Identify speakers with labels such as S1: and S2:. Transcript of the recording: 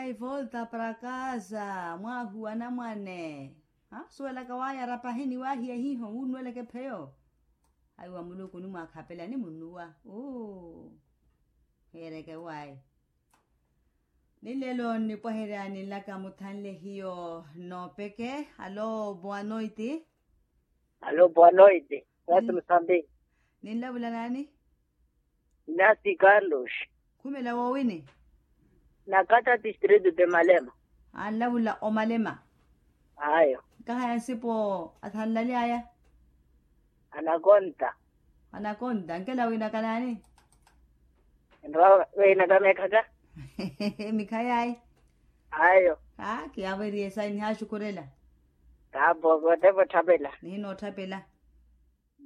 S1: Ai, volta para casa, mwahu ana mwane. Ha? Suela kawaya rapahini wahi ya hiho, unwele ke peo. Ai wa muluku numa kapela ni munua. Here ke wai. Nilelo ni poherani laka mutanle hiyo no peke. Aló, boa noite.
S2: Aló, boa noite. Watu Msambiki.
S1: Nila wala nani?
S2: Nasi Carlos.
S1: Kumela wawini?
S2: Nakata distrito de Malema.
S1: Ala wala o Malema.
S2: Hayo.
S1: Kahaya sipo athanlali aya?
S2: Anaconda.
S1: Anaconda. Nkela wina kanani?
S2: Wena kame kaka?
S1: Mikayay.
S2: Hayo.
S1: Ha, kiyaweri esa inha shukurela.
S2: Tabo, whatever tabela.
S1: Nino tapela.